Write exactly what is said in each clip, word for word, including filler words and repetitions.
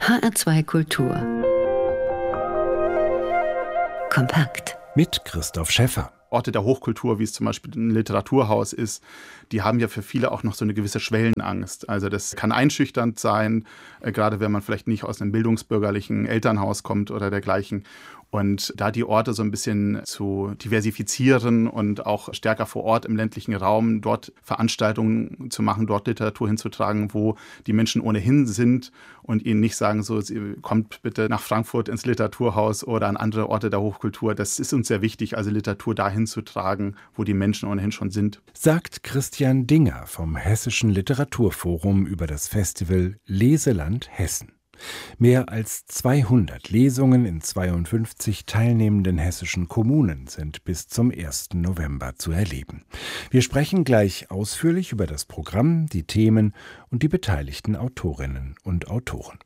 H R zwei Kultur. Kompakt. Mit Christoph Schäffer. Orte der Hochkultur, wie es zum Beispiel ein Literaturhaus ist, die haben ja für viele auch noch so eine gewisse Schwellenangst. Also das kann einschüchternd sein, äh, gerade wenn man vielleicht nicht aus einem bildungsbürgerlichen Elternhaus kommt oder dergleichen. Und da die Orte so ein bisschen zu diversifizieren und auch stärker vor Ort im ländlichen Raum dort Veranstaltungen zu machen, dort Literatur hinzutragen, wo die Menschen ohnehin sind und ihnen nicht sagen, so, kommt bitte nach Frankfurt ins Literaturhaus oder an andere Orte der Hochkultur. Das ist uns sehr wichtig, also Literatur dahin zu tragen, wo die Menschen ohnehin schon sind. Sagt Christian Dinger vom Hessischen Literaturforum über das Festival Leseland Hessen. Mehr als zweihundert Lesungen in zweiundfünfzig teilnehmenden hessischen Kommunen sind bis zum ersten November zu erleben. Wir sprechen gleich ausführlich über das Programm, die Themen und die beteiligten Autorinnen und Autoren.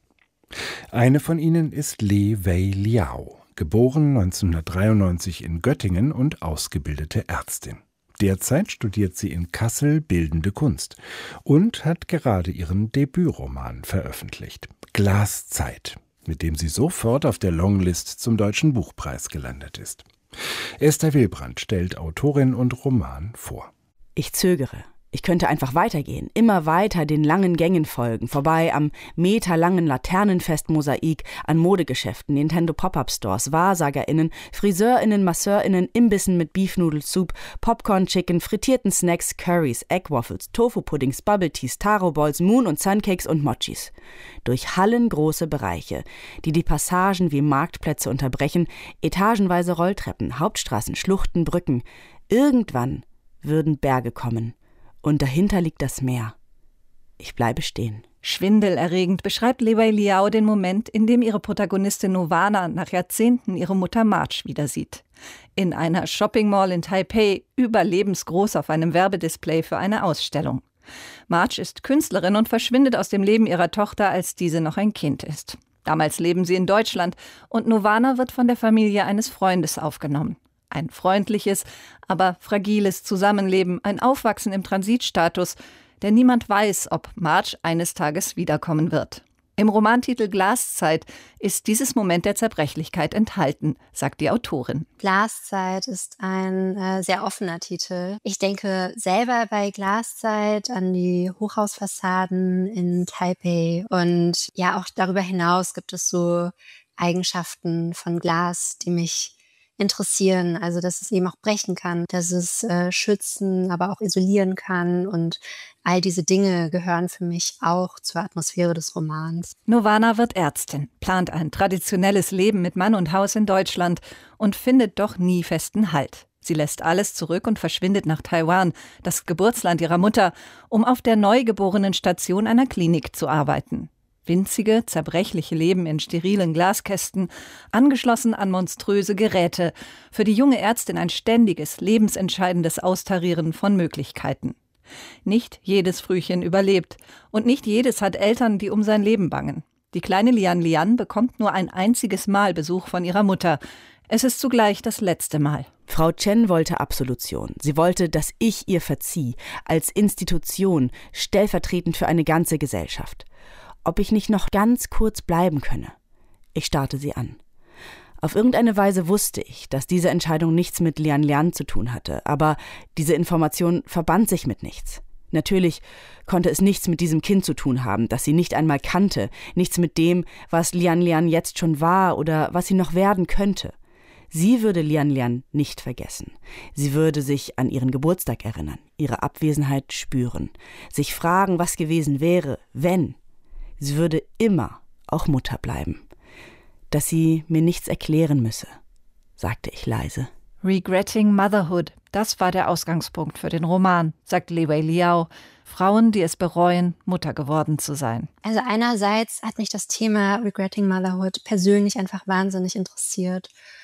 Eine von ihnen ist Le Wei Liao, geboren neunzehnhundertdreiundneunzig in Göttingen und ausgebildete Ärztin. Derzeit studiert sie in Kassel Bildende Kunst und hat gerade ihren Debütroman veröffentlicht, Glaszeit, mit dem sie sofort auf der Longlist zum Deutschen Buchpreis gelandet ist. Esther Wilbrand stellt Autorin und Roman vor. Ich zögere. Ich könnte einfach weitergehen, immer weiter den langen Gängen folgen, vorbei am meterlangen Laternenfestmosaik, an Modegeschäften, Nintendo Pop-Up-Stores, WahrsagerInnen, FriseurInnen, MasseurInnen, Imbissen mit Beef-Noodle-Soup, Popcorn-Chicken, frittierten Snacks, Currys, Egg-Waffles, Tofu-Puddings, Bubble-Teas, Taro-Balls, Moon- und Suncakes und Mochis. Durch hallengroße Bereiche, die die Passagen wie Marktplätze unterbrechen, etagenweise Rolltreppen, Hauptstraßen, Schluchten, Brücken. Irgendwann würden Berge kommen. Und dahinter liegt das Meer. Ich bleibe stehen. Schwindelerregend beschreibt Le Wei Liao den Moment, in dem ihre Protagonistin Novana nach Jahrzehnten ihre Mutter March wieder sieht. In einer Shopping Mall in Taipei, überlebensgroß auf einem Werbedisplay für eine Ausstellung. March ist Künstlerin und verschwindet aus dem Leben ihrer Tochter, als diese noch ein Kind ist. Damals leben sie in Deutschland und Novana wird von der Familie eines Freundes aufgenommen. Ein freundliches, aber fragiles Zusammenleben, ein Aufwachsen im Transitstatus, denn niemand weiß, ob March eines Tages wiederkommen wird. Im Romantitel Glaszeit ist dieses Moment der Zerbrechlichkeit enthalten, sagt die Autorin. Glaszeit ist ein äh, sehr offener Titel. Ich denke selber bei Glaszeit an die Hochhausfassaden in Taipei und ja, auch darüber hinaus gibt es so Eigenschaften von Glas, die mich interessieren, also dass es eben auch brechen kann, dass es äh, schützen, aber auch isolieren kann und all diese Dinge gehören für mich auch zur Atmosphäre des Romans. Novana wird Ärztin, plant ein traditionelles Leben mit Mann und Haus in Deutschland und findet doch nie festen Halt. Sie lässt alles zurück und verschwindet nach Taiwan, das Geburtsland ihrer Mutter, um auf der neugeborenen Station einer Klinik zu arbeiten. Winzige, zerbrechliche Leben in sterilen Glaskästen, angeschlossen an monströse Geräte. Für die junge Ärztin ein ständiges, lebensentscheidendes Austarieren von Möglichkeiten. Nicht jedes Frühchen überlebt und nicht jedes hat Eltern, die um sein Leben bangen. Die kleine Lian Lian bekommt nur ein einziges Mal Besuch von ihrer Mutter. Es ist zugleich das letzte Mal. Frau Chen wollte Absolution. Sie wollte, dass ich ihr verzieh, als Institution, stellvertretend für eine ganze Gesellschaft. Ob ich nicht noch ganz kurz bleiben könne. Ich starrte sie an. Auf irgendeine Weise wusste ich, dass diese Entscheidung nichts mit Lian Lian zu tun hatte, aber diese Information verband sich mit nichts. Natürlich konnte es nichts mit diesem Kind zu tun haben, das sie nicht einmal kannte, nichts mit dem, was Lian Lian jetzt schon war oder was sie noch werden könnte. Sie würde Lian Lian nicht vergessen. Sie würde sich an ihren Geburtstag erinnern, ihre Abwesenheit spüren, sich fragen, was gewesen wäre, wenn. Sie würde immer auch Mutter bleiben. Dass sie mir nichts erklären müsse, sagte ich leise. Regretting Motherhood, das war der Ausgangspunkt für den Roman, sagt Le Wei Liao. Frauen, die es bereuen, Mutter geworden zu sein. Also einerseits hat mich das Thema Regretting Motherhood persönlich einfach wahnsinnig interessiert.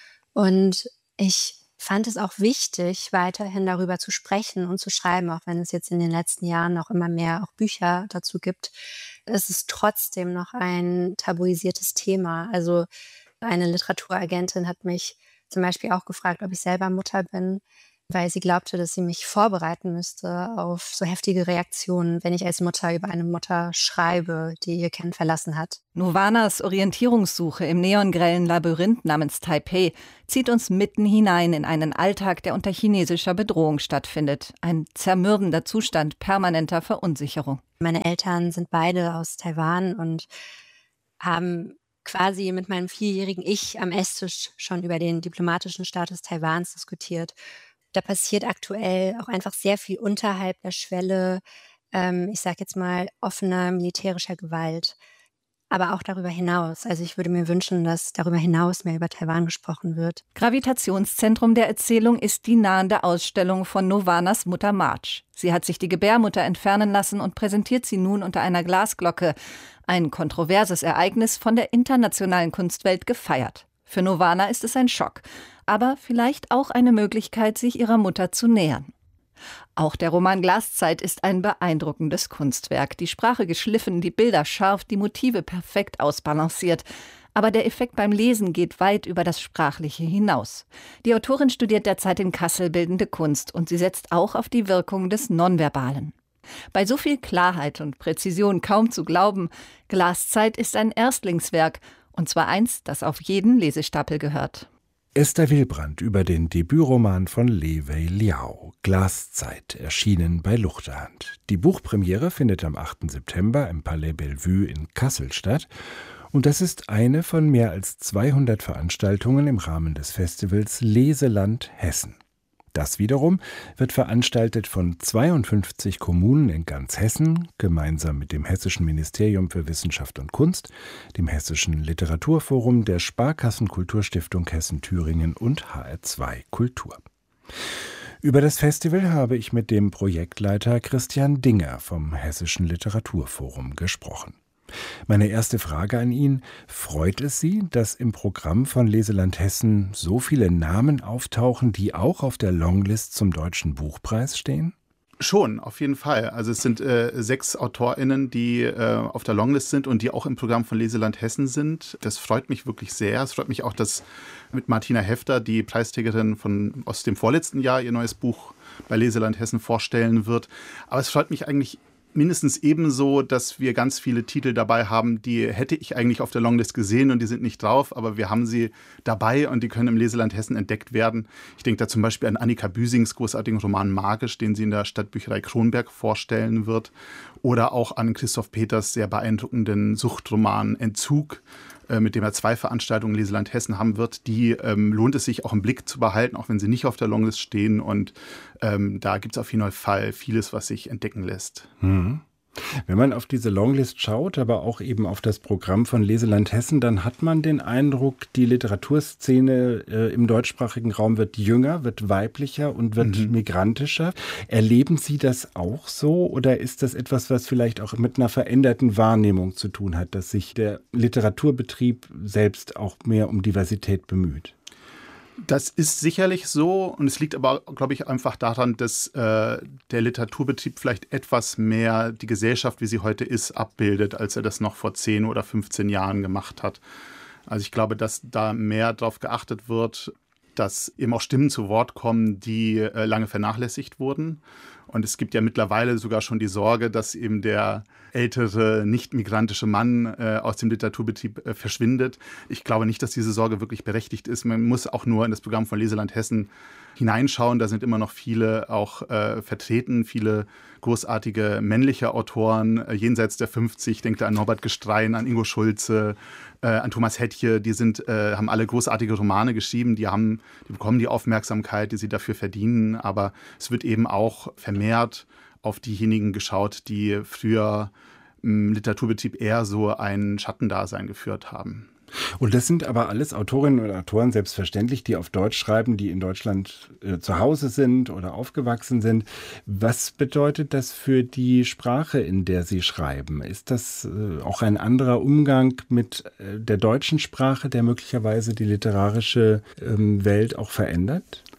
Und ich fand es auch wichtig, weiterhin darüber zu sprechen und zu schreiben, auch wenn es jetzt in den letzten Jahren noch immer mehr auch Bücher dazu gibt. Es ist trotzdem noch ein tabuisiertes Thema. Also eine Literaturagentin hat mich zum Beispiel auch gefragt, ob ich selber Mutter bin. weil sie glaubte, dass sie mich vorbereiten müsste auf so heftige Reaktionen, wenn ich als Mutter über eine Mutter schreibe, die ihr Kind verlassen hat. Novanas Orientierungssuche im neongrellen Labyrinth namens Taipei zieht uns mitten hinein in einen Alltag, der unter chinesischer Bedrohung stattfindet. Ein zermürbender Zustand permanenter Verunsicherung. Meine Eltern sind beide aus Taiwan und haben quasi mit meinem vierjährigen Ich am Esstisch schon über den diplomatischen Status Taiwans diskutiert. Da passiert aktuell auch einfach sehr viel unterhalb der Schwelle, ähm, ich sage jetzt mal, offener militärischer Gewalt. Aber auch darüber hinaus. Also ich würde mir wünschen, dass darüber hinaus mehr über Taiwan gesprochen wird. Gravitationszentrum der Erzählung ist die nahende Ausstellung von Novanas Mutter March. Sie hat sich die Gebärmutter entfernen lassen und präsentiert sie nun unter einer Glasglocke. Ein kontroverses Ereignis, von der internationalen Kunstwelt gefeiert. Für Novana ist es ein Schock, aber vielleicht auch eine Möglichkeit, sich ihrer Mutter zu nähern. Auch der Roman Glaszeit ist ein beeindruckendes Kunstwerk. Die Sprache geschliffen, die Bilder scharf, die Motive perfekt ausbalanciert. Aber der Effekt beim Lesen geht weit über das Sprachliche hinaus. Die Autorin studiert derzeit in Kassel Bildende Kunst und sie setzt auch auf die Wirkung des Nonverbalen. Bei so viel Klarheit und Präzision kaum zu glauben, Glaszeit ist ein Erstlingswerk, und zwar eins, das auf jeden Lesestapel gehört. Esther Wilbrand über den Debütroman von Li Wei Liao, Glaszeit, erschienen bei Luchterhand. Die Buchpremiere findet am achten September im Palais Bellevue in Kassel statt. Und das ist eine von mehr als zweihundert Veranstaltungen im Rahmen des Festivals Leseland Hessen. Das wiederum wird veranstaltet von zweiundfünfzig Kommunen in ganz Hessen, gemeinsam mit dem Hessischen Ministerium für Wissenschaft und Kunst, dem Hessischen Literaturforum, der Sparkassenkulturstiftung Hessen-Thüringen und H R zwei Kultur. Über das Festival habe ich mit dem Projektleiter Christian Dinger vom Hessischen Literaturforum gesprochen. Meine erste Frage an ihn: Freut es Sie, dass im Programm von Leseland Hessen so viele Namen auftauchen, die auch auf der Longlist zum Deutschen Buchpreis stehen? Schon, auf jeden Fall. Also es sind äh, sechs AutorInnen, die äh, auf der Longlist sind und die auch im Programm von Leseland Hessen sind. Das freut mich wirklich sehr. Es freut mich auch, dass mit Martina Hefter, die Preisträgerin von aus dem vorletzten Jahr, ihr neues Buch bei Leseland Hessen vorstellen wird. Aber es freut mich eigentlich mindestens ebenso, dass wir ganz viele Titel dabei haben, die hätte ich eigentlich auf der Longlist gesehen und die sind nicht drauf, aber wir haben sie dabei und die können im Leseland Hessen entdeckt werden. Ich denke da zum Beispiel an Annika Büsings großartigen Roman Magisch, den sie in der Stadtbücherei Kronberg vorstellen wird, oder auch an Christoph Peters sehr beeindruckenden Suchtroman Entzug, mit dem er zwei Veranstaltungen in Leseland Hessen haben wird. Die ähm, lohnt es sich auch im Blick zu behalten, auch wenn sie nicht auf der Longlist stehen. Und ähm, da gibt es auf jeden Fall vieles, was sich entdecken lässt. Mhm. Wenn man auf diese Longlist schaut, aber auch eben auf das Programm von Leseland Hessen, dann hat man den Eindruck, die Literaturszene äh, im deutschsprachigen Raum wird jünger, wird weiblicher und wird mhm. migrantischer. Erleben Sie das auch so oder ist das etwas, was vielleicht auch mit einer veränderten Wahrnehmung zu tun hat, dass sich der Literaturbetrieb selbst auch mehr um Diversität bemüht? Das ist sicherlich so und es liegt aber, glaube ich, einfach daran, dass äh, der Literaturbetrieb vielleicht etwas mehr die Gesellschaft, wie sie heute ist, abbildet, als er das noch vor zehn oder fünfzehn Jahren gemacht hat. Also ich glaube, dass da mehr darauf geachtet wird, dass eben auch Stimmen zu Wort kommen, die äh, lange vernachlässigt wurden. Und es gibt ja mittlerweile sogar schon die Sorge, dass eben der ältere, nicht-migrantische Mann äh, aus dem Literaturbetrieb äh, verschwindet. Ich glaube nicht, dass diese Sorge wirklich berechtigt ist. Man muss auch nur in das Programm von Leseland Hessen hineinschauen. Da sind immer noch viele auch äh, vertreten, viele großartige männliche Autoren äh, jenseits der fünfzig. Ich denke da an Norbert Gestrein, an Ingo Schulze, äh, an Thomas Hettche. Die sind, äh, haben alle großartige Romane geschrieben. Die, haben, die bekommen die Aufmerksamkeit, die sie dafür verdienen. Aber es wird eben auch vermehrt auf diejenigen geschaut, die früher im Literaturbetrieb eher so ein Schattendasein geführt haben. Und das sind aber alles Autorinnen und Autoren, selbstverständlich, die auf Deutsch schreiben, die in Deutschland äh, zu Hause sind oder aufgewachsen sind. Was bedeutet das für die Sprache, in der sie schreiben? Ist das äh, auch ein anderer Umgang mit äh, der deutschen Sprache, der möglicherweise die literarische ähm, Welt auch verändert?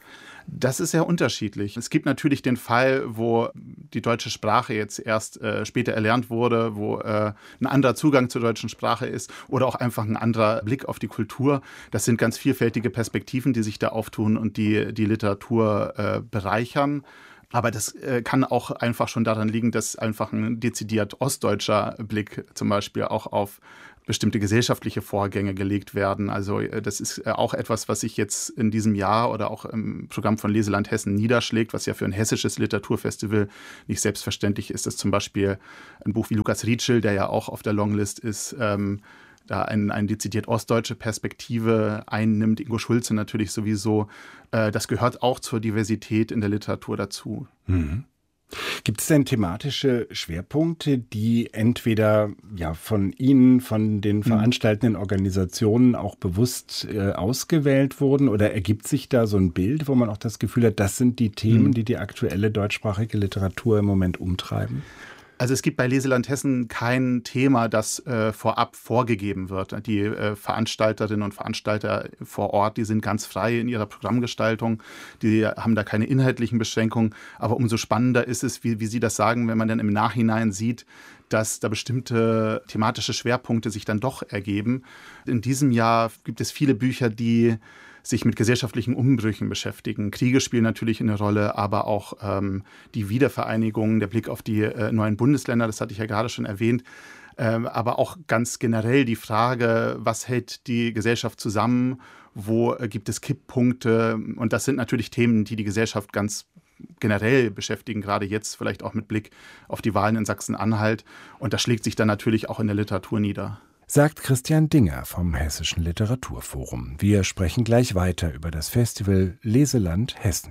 Das ist sehr unterschiedlich. Es gibt natürlich den Fall, wo die deutsche Sprache jetzt erst äh, später erlernt wurde, wo äh, ein anderer Zugang zur deutschen Sprache ist oder auch einfach ein anderer Blick auf die Kultur. Das sind ganz vielfältige Perspektiven, die sich da auftun und die die Literatur äh, bereichern. Aber das äh, kann auch einfach schon daran liegen, dass einfach ein dezidiert ostdeutscher Blick zum Beispiel auch auf bestimmte gesellschaftliche Vorgänge gelegt werden. Also das ist auch etwas, was sich jetzt in diesem Jahr oder auch im Programm von Leseland Hessen niederschlägt, was ja für ein hessisches Literaturfestival nicht selbstverständlich ist, dass zum Beispiel ein Buch wie Lukas Rietschel, der ja auch auf der Longlist ist, ähm, da eine ein dezidiert ostdeutsche Perspektive einnimmt. Ingo Schulze natürlich sowieso. Äh, das gehört auch zur Diversität in der Literatur dazu. Mhm. Gibt es denn thematische Schwerpunkte, die entweder ja von Ihnen, von den veranstaltenden Organisationen auch bewusst äh, ausgewählt wurden, oder ergibt sich da so ein Bild, wo man auch das Gefühl hat, das sind die Themen, die die aktuelle deutschsprachige Literatur im Moment umtreiben? Also es gibt bei Leseland Hessen kein Thema, das äh, vorab vorgegeben wird. Die äh, Veranstalterinnen und Veranstalter vor Ort, die sind ganz frei in ihrer Programmgestaltung. Die haben da keine inhaltlichen Beschränkungen. Aber umso spannender ist es, wie, wie Sie das sagen, wenn man dann im Nachhinein sieht, dass da bestimmte thematische Schwerpunkte sich dann doch ergeben. In diesem Jahr gibt es viele Bücher, die sich mit gesellschaftlichen Umbrüchen beschäftigen. Kriege spielen natürlich eine Rolle, aber auch ähm, die Wiedervereinigung, der Blick auf die äh, neuen Bundesländer, das hatte ich ja gerade schon erwähnt, ähm, aber auch ganz generell die Frage, was hält die Gesellschaft zusammen, wo äh, gibt es Kipppunkte, und das sind natürlich Themen, die die Gesellschaft ganz generell beschäftigen, gerade jetzt vielleicht auch mit Blick auf die Wahlen in Sachsen-Anhalt, und das schlägt sich dann natürlich auch in der Literatur nieder. Sagt Christian Dinger vom Hessischen Literaturforum. Wir sprechen gleich weiter über das Festival Leseland Hessen.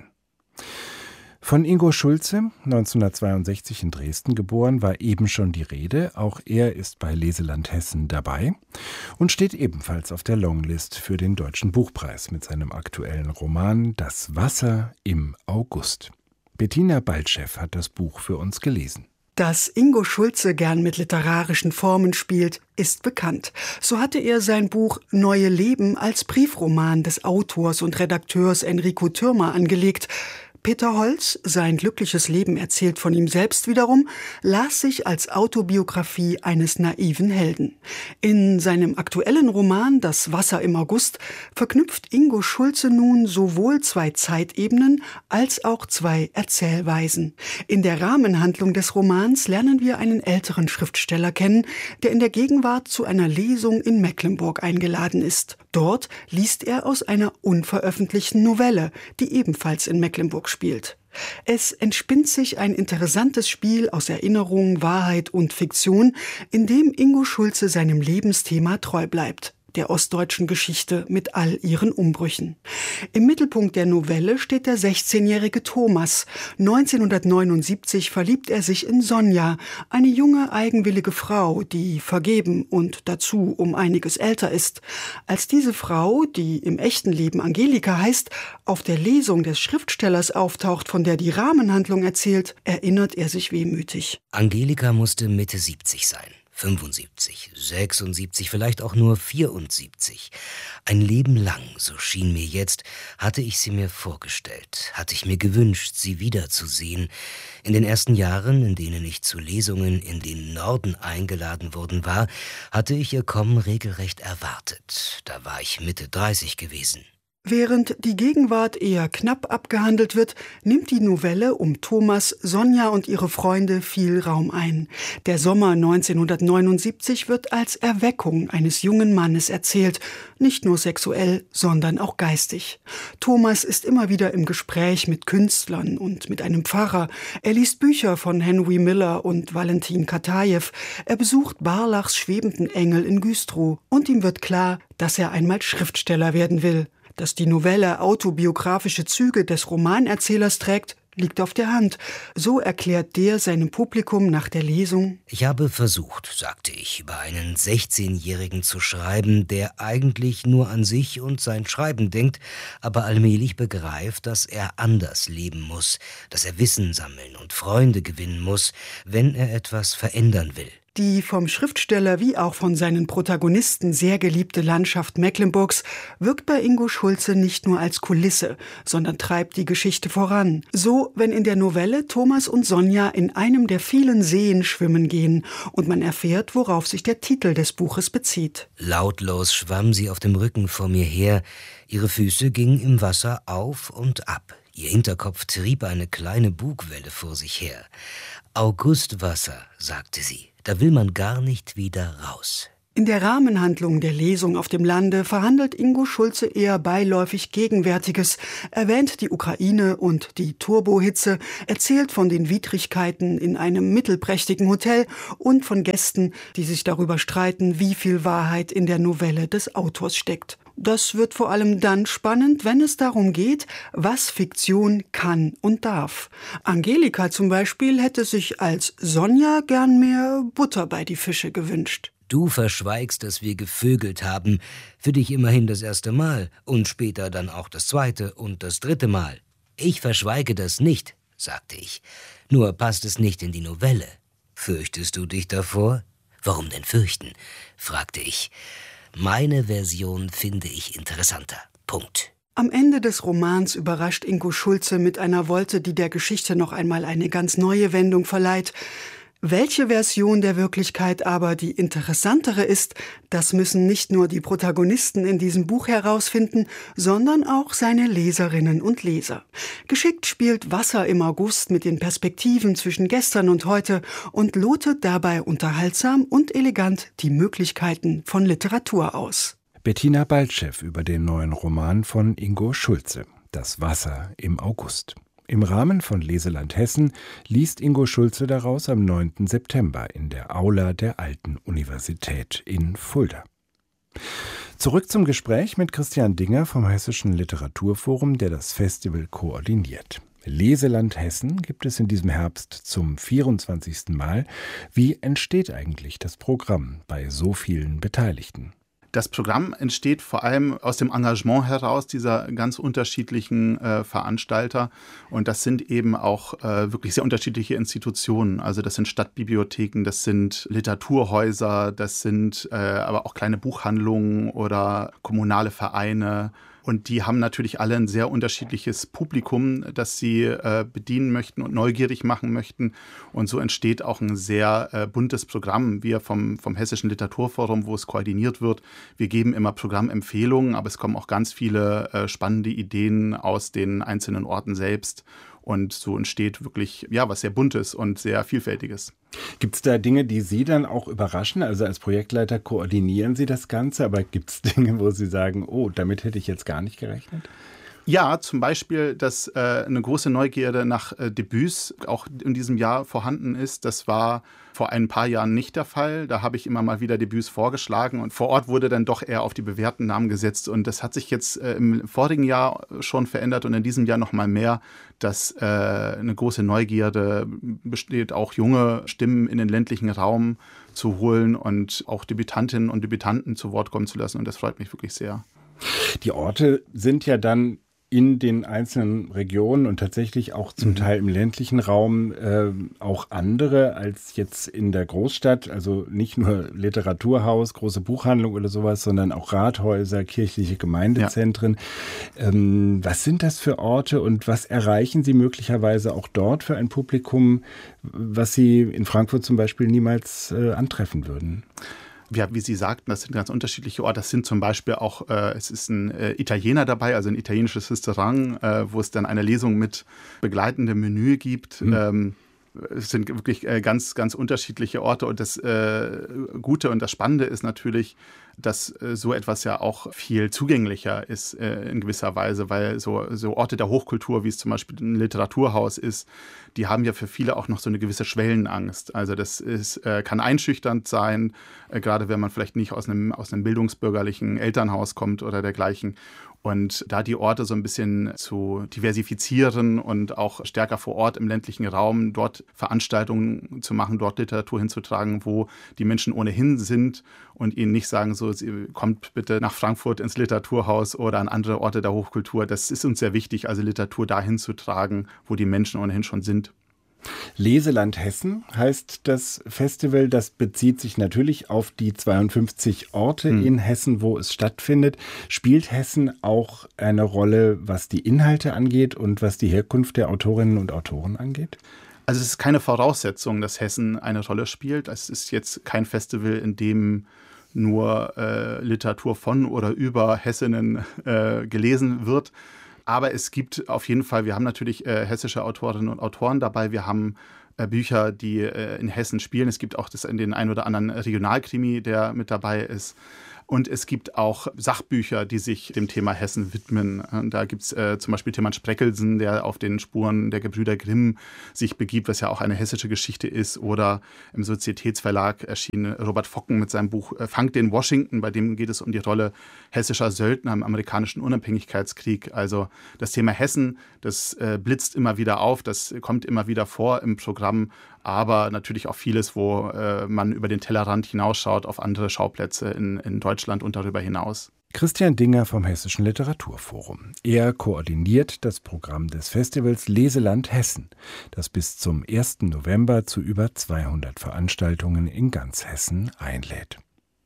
Von Ingo Schulze, neunzehnhundertzweiundsechzig in Dresden geboren, war eben schon die Rede. Auch er ist bei Leseland Hessen dabei und steht ebenfalls auf der Longlist für den Deutschen Buchpreis mit seinem aktuellen Roman Das Wasser im August. Bettina Baltschew hat das Buch für uns gelesen. Dass Ingo Schulze gern mit literarischen Formen spielt, ist bekannt. So hatte er sein Buch Neue Leben als Briefroman des Autors und Redakteurs Enrico Thürmer angelegt. Peter Holz, sein glückliches Leben erzählt von ihm selbst wiederum, las sich als Autobiografie eines naiven Helden. In seinem aktuellen Roman Das Wasser im August verknüpft Ingo Schulze nun sowohl zwei Zeitebenen als auch zwei Erzählweisen. In der Rahmenhandlung des Romans lernen wir einen älteren Schriftsteller kennen, der in der Gegenwart zu einer Lesung in Mecklenburg eingeladen ist. Dort liest er aus einer unveröffentlichten Novelle, die ebenfalls in Mecklenburg spielt. Es entspinnt sich ein interessantes Spiel aus Erinnerung, Wahrheit und Fiktion, in dem Ingo Schulze seinem Lebensthema treu bleibt, der ostdeutschen Geschichte mit all ihren Umbrüchen. Im Mittelpunkt der Novelle steht der sechzehnjährige Thomas. neunzehnhundertneunundsiebzig verliebt er sich in Sonja, eine junge, eigenwillige Frau, die vergeben und dazu um einiges älter ist. Als diese Frau, die im echten Leben Angelika heißt, auf der Lesung des Schriftstellers auftaucht, von der die Rahmenhandlung erzählt, erinnert er sich wehmütig. Angelika musste Mitte siebzig sein. fünfundsiebzig, sechsundsiebzig, vielleicht auch nur vierundsiebzig. Ein Leben lang, so schien mir jetzt, hatte ich sie mir vorgestellt, hatte ich mir gewünscht, sie wiederzusehen. In den ersten Jahren, in denen ich zu Lesungen in den Norden eingeladen worden war, hatte ich ihr Kommen regelrecht erwartet. Da war ich Mitte dreißig gewesen. Während die Gegenwart eher knapp abgehandelt wird, nimmt die Novelle um Thomas, Sonja und ihre Freunde viel Raum ein. Der Sommer neunzehnhundertneunundsiebzig wird als Erweckung eines jungen Mannes erzählt, nicht nur sexuell, sondern auch geistig. Thomas ist immer wieder im Gespräch mit Künstlern und mit einem Pfarrer. Er liest Bücher von Henry Miller und Valentin Katajew. Er besucht Barlachs Schwebenden Engel in Güstrow. Und ihm wird klar, dass er einmal Schriftsteller werden will. Dass die Novelle autobiografische Züge des Romanerzählers trägt, liegt auf der Hand. So erklärt der seinem Publikum nach der Lesung: Ich habe versucht, sagte ich, über einen sechzehnjährigen zu schreiben, der eigentlich nur an sich und sein Schreiben denkt, aber allmählich begreift, dass er anders leben muss, dass er Wissen sammeln und Freunde gewinnen muss, wenn er etwas verändern will. Die vom Schriftsteller wie auch von seinen Protagonisten sehr geliebte Landschaft Mecklenburgs wirkt bei Ingo Schulze nicht nur als Kulisse, sondern treibt die Geschichte voran. So, wenn in der Novelle Thomas und Sonja in einem der vielen Seen schwimmen gehen und man erfährt, worauf sich der Titel des Buches bezieht. Lautlos schwamm sie auf dem Rücken vor mir her, ihre Füße gingen im Wasser auf und ab. Ihr Hinterkopf trieb eine kleine Bugwelle vor sich her. Augustwasser, sagte sie, da will man gar nicht wieder raus. In der Rahmenhandlung der Lesung auf dem Lande verhandelt Ingo Schulze eher beiläufig Gegenwärtiges, erwähnt die Ukraine und die Turbohitze, erzählt von den Widrigkeiten in einem mittelprächtigen Hotel und von Gästen, die sich darüber streiten, wie viel Wahrheit in der Novelle des Autors steckt. Das wird vor allem dann spannend, wenn es darum geht, was Fiktion kann und darf. Angelika zum Beispiel hätte sich als Sonja gern mehr Butter bei die Fische gewünscht. Du verschweigst, dass wir gevögelt haben, für dich immerhin das erste Mal und später dann auch das zweite und das dritte Mal. Ich verschweige das nicht, sagte ich, nur passt es nicht in die Novelle. Fürchtest du dich davor? Warum denn fürchten? Fragte ich. Meine Version finde ich interessanter. Punkt. Am Ende des Romans überrascht Ingo Schulze mit einer Wolte, die der Geschichte noch einmal eine ganz neue Wendung verleiht. Welche Version der Wirklichkeit aber die interessantere ist, das müssen nicht nur die Protagonisten in diesem Buch herausfinden, sondern auch seine Leserinnen und Leser. Geschickt spielt Wasser im August mit den Perspektiven zwischen gestern und heute und lotet dabei unterhaltsam und elegant die Möglichkeiten von Literatur aus. Bettina Baltschew über den neuen Roman von Ingo Schulze, Das Wasser im August. Im Rahmen von Leseland Hessen liest Ingo Schulze daraus am neunten September in der Aula der Alten Universität in Fulda. Zurück zum Gespräch mit Christian Dinger vom Hessischen Literaturforum, der das Festival koordiniert. Leseland Hessen gibt es in diesem Herbst zum vierundzwanzigsten Mal. Wie entsteht eigentlich das Programm bei so vielen Beteiligten? Das Programm entsteht vor allem aus dem Engagement heraus dieser ganz unterschiedlichen äh, Veranstalter. Und das sind eben auch äh, wirklich sehr unterschiedliche Institutionen. Also das sind Stadtbibliotheken, das sind Literaturhäuser, das sind äh, aber auch kleine Buchhandlungen oder kommunale Vereine. Und die haben natürlich alle ein sehr unterschiedliches Publikum, das sie äh, bedienen möchten und neugierig machen möchten. Und so entsteht auch ein sehr äh, buntes Programm. Wir vom, vom Hessischen Literaturforum, wo es koordiniert wird, wir geben immer Programmempfehlungen, aber es kommen auch ganz viele äh, spannende Ideen aus den einzelnen Orten selbst. Und so entsteht wirklich ja was sehr Buntes und sehr Vielfältiges. Gibt es da Dinge, die Sie dann auch überraschen? Also als Projektleiter koordinieren Sie das Ganze, aber gibt es Dinge, wo Sie sagen, oh, damit hätte ich jetzt gar nicht gerechnet? Ja, zum Beispiel, dass äh, eine große Neugierde nach äh, Debüts auch in diesem Jahr vorhanden ist. Das war vor ein paar Jahren nicht der Fall. Da habe ich immer mal wieder Debüts vorgeschlagen und vor Ort wurde dann doch eher auf die bewährten Namen gesetzt. Und das hat sich jetzt äh, im vorigen Jahr schon verändert und in diesem Jahr noch mal mehr, dass äh, eine große Neugierde besteht, auch junge Stimmen in den ländlichen Raum zu holen und auch Debütantinnen und Debütanten zu Wort kommen zu lassen. Und das freut mich wirklich sehr. Die Orte sind ja dann in den einzelnen Regionen und tatsächlich auch zum mhm. Teil im ländlichen Raum äh, auch andere als jetzt in der Großstadt. Also nicht nur Literaturhaus, große Buchhandlung oder sowas, sondern auch Rathäuser, kirchliche Gemeindezentren. Ja. Ähm, was sind das für Orte und was erreichen Sie möglicherweise auch dort für ein Publikum, was Sie in Frankfurt zum Beispiel niemals äh, antreffen würden? Ja, wie Sie sagten, das sind ganz unterschiedliche Orte. Das sind zum Beispiel auch, äh, es ist ein äh, Italiener dabei, also ein italienisches Restaurant, äh, wo es dann eine Lesung mit begleitendem Menü gibt. Mhm. Ähm, es sind wirklich äh, ganz, ganz unterschiedliche Orte. Und das äh, Gute und das Spannende ist natürlich, dass äh, so etwas ja auch viel zugänglicher ist äh, in gewisser Weise, weil so, so Orte der Hochkultur, wie es zum Beispiel ein Literaturhaus ist, die haben ja für viele auch noch so eine gewisse Schwellenangst. Also das ist, äh, kann einschüchternd sein, äh, gerade wenn man vielleicht nicht aus einem, aus einem bildungsbürgerlichen Elternhaus kommt oder dergleichen. Und da die Orte so ein bisschen zu diversifizieren und auch stärker vor Ort im ländlichen Raum dort Veranstaltungen zu machen, dort Literatur hinzutragen, wo die Menschen ohnehin sind und ihnen nicht sagen, so, kommt bitte nach Frankfurt ins Literaturhaus oder an andere Orte der Hochkultur. Das ist uns sehr wichtig, also Literatur dahin zu tragen, wo die Menschen ohnehin schon sind. Leseland Hessen heißt das Festival. Das bezieht sich natürlich auf die zweiundfünfzig Orte hm. in Hessen, wo es stattfindet. Spielt Hessen auch eine Rolle, was die Inhalte angeht und was die Herkunft der Autorinnen und Autoren angeht? Also es ist keine Voraussetzung, dass Hessen eine Rolle spielt. Es ist jetzt kein Festival, in dem nur äh, Literatur von oder über Hessinnen äh, gelesen wird. Aber es gibt auf jeden Fall, wir haben natürlich äh, hessische Autorinnen und Autoren dabei. Wir haben äh, Bücher, die äh, in Hessen spielen. Es gibt auch das, in den ein oder anderen Regionalkrimi, der mit dabei ist. Und es gibt auch Sachbücher, die sich dem Thema Hessen widmen. Da gibt es äh, zum Beispiel Tilman Spreckelsen, der auf den Spuren der Gebrüder Grimm sich begibt, was ja auch eine hessische Geschichte ist. Oder im Sozietätsverlag erschien Robert Focken mit seinem Buch äh, Fangt den Washington, bei dem geht es um die Rolle hessischer Söldner im amerikanischen Unabhängigkeitskrieg. Also das Thema Hessen, das äh, blitzt immer wieder auf, das kommt immer wieder vor im Programm. Aber natürlich auch vieles, wo äh, man über den Tellerrand hinausschaut auf andere Schauplätze in, in Deutschland und darüber hinaus. Christian Dinger vom Hessischen Literaturforum. Er koordiniert das Programm des Festivals Leseland Hessen, das bis zum ersten November zu über zweihundert Veranstaltungen in ganz Hessen einlädt.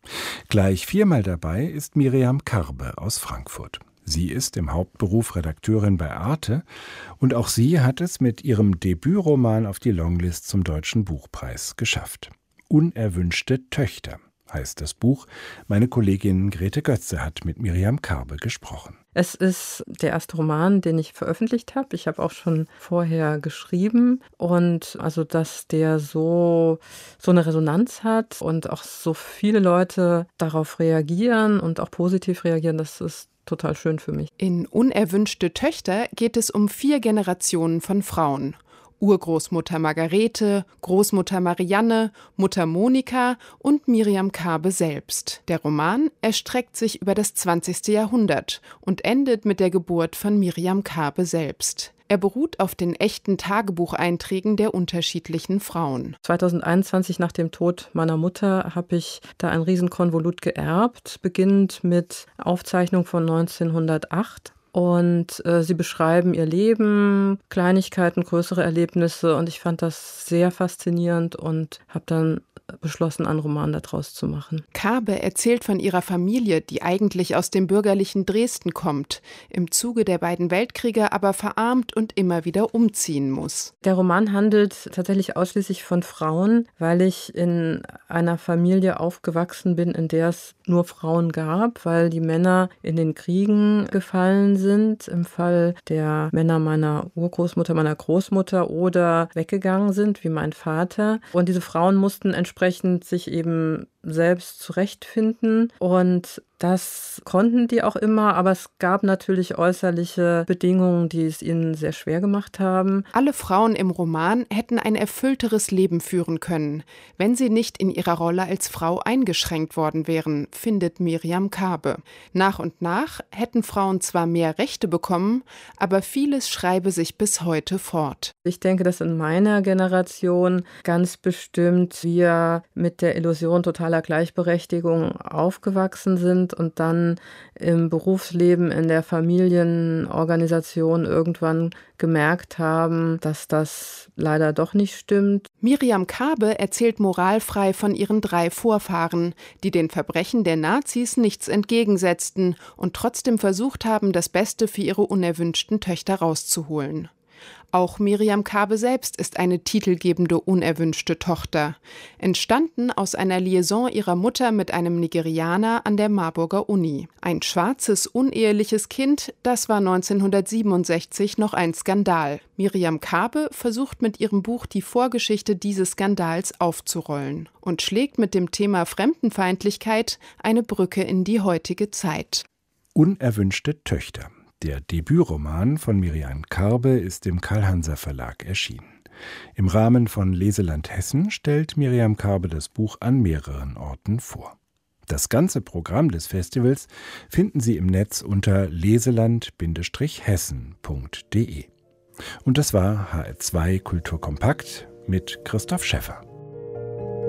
Gleich viermal dabei ist Miriam Karbe aus Frankfurt. Sie ist im Hauptberuf Redakteurin bei Arte und auch sie hat es mit ihrem Debütroman auf die Longlist zum Deutschen Buchpreis geschafft. Unerwünschte Töchter heißt das Buch. Meine Kollegin Grete Götze hat mit Miriam Karbe gesprochen. Es ist der erste Roman, den ich veröffentlicht habe. Ich habe auch schon vorher geschrieben und also, dass der so, so eine Resonanz hat und auch so viele Leute darauf reagieren und auch positiv reagieren, das ist total schön für mich. In Unerwünschte Töchter geht es um vier Generationen von Frauen. Urgroßmutter Margarete, Großmutter Marianne, Mutter Monika und Miriam Karbe selbst. Der Roman erstreckt sich über das zwanzigste Jahrhundert und endet mit der Geburt von Miriam Karbe selbst. Er beruht auf den echten Tagebucheinträgen der unterschiedlichen Frauen. zweitausendeinundzwanzig, nach dem Tod meiner Mutter, habe ich da ein Riesenkonvolut geerbt, beginnend mit Aufzeichnung von neunzehnhundertacht. Und äh, sie beschreiben ihr Leben, Kleinigkeiten, größere Erlebnisse. Und ich fand das sehr faszinierend und habe dann beschlossen, einen Roman daraus zu machen. Karbe erzählt von ihrer Familie, die eigentlich aus dem bürgerlichen Dresden kommt, im Zuge der beiden Weltkriege aber verarmt und immer wieder umziehen muss. Der Roman handelt tatsächlich ausschließlich von Frauen, weil ich in einer Familie aufgewachsen bin, in der es nur Frauen gab, weil die Männer in den Kriegen gefallen sind, im Fall der Männer meiner Urgroßmutter, meiner Großmutter oder weggegangen sind, wie mein Vater. Und diese Frauen mussten entsprechend sich eben selbst zurechtfinden und das konnten die auch immer, aber es gab natürlich äußerliche Bedingungen, die es ihnen sehr schwer gemacht haben. Alle Frauen im Roman hätten ein erfüllteres Leben führen können, wenn sie nicht in ihrer Rolle als Frau eingeschränkt worden wären, findet Miriam Karbe. Nach und nach hätten Frauen zwar mehr Rechte bekommen, aber vieles schreibe sich bis heute fort. Ich denke, dass in meiner Generation ganz bestimmt wir mit der Illusion totaler Gleichberechtigung aufgewachsen sind und dann im Berufsleben, in der Familienorganisation irgendwann gemerkt haben, dass das leider doch nicht stimmt. Miriam Karbe erzählt moralfrei von ihren drei Vorfahren, die den Verbrechen der Nazis nichts entgegensetzten und trotzdem versucht haben, das Beste für ihre unerwünschten Töchter rauszuholen. Auch Miriam Karbe selbst ist eine titelgebende unerwünschte Tochter, entstanden aus einer Liaison ihrer Mutter mit einem Nigerianer an der Marburger Uni. Ein schwarzes, uneheliches Kind, das war neunzehnhundertsiebenundsechzig noch ein Skandal. Miriam Karbe versucht mit ihrem Buch die Vorgeschichte dieses Skandals aufzurollen und schlägt mit dem Thema Fremdenfeindlichkeit eine Brücke in die heutige Zeit. Unerwünschte Töchter. Der Debütroman von Miriam Karbe ist im Karl-Hanser Verlag erschienen. Im Rahmen von Leseland Hessen stellt Miriam Karbe das Buch an mehreren Orten vor. Das ganze Programm des Festivals finden Sie im Netz unter leseland Hessen punkt de. Und das war H R zwei Kulturkompakt mit Christoph Schäffer.